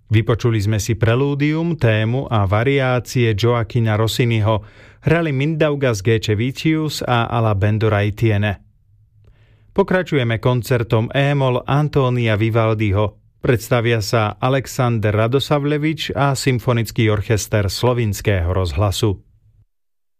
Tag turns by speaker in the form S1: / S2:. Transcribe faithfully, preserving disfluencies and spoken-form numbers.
S1: Vypočuli sme si prelúdium, tému a variácie Gioachina Rossiniho, hrali Mindaugas Gecevicius a Alla Bendoraitiene. Pokračujeme koncertom E-moll Antónia Vivaldiho. Predstavia sa Alexander Radosavljevič a Symfonický orchester Slovinského rozhlasu.